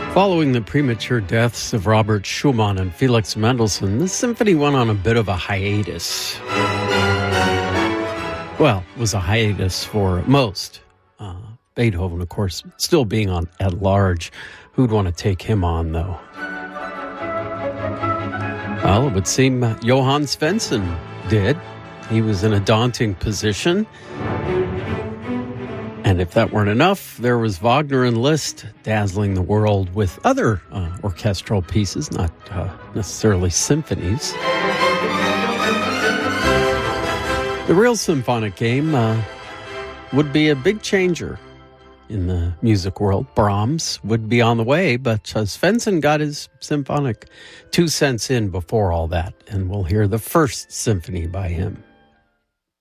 Following the premature deaths of Robert Schumann and Felix Mendelssohn, the symphony went on a bit of a hiatus. Well, it was a hiatus for most. Beethoven, of course, still being on at large. Who'd want to take him on, though? Well, it would seem Johann Svensson did. He was in a daunting position. And if that weren't enough, there was Wagner and Liszt dazzling the world with other orchestral pieces, not necessarily symphonies. The real symphonic game would be a big changer in the music world. Brahms would be on the way, but Svensson got his symphonic 2 cents in before all that, and we'll hear the first symphony by him.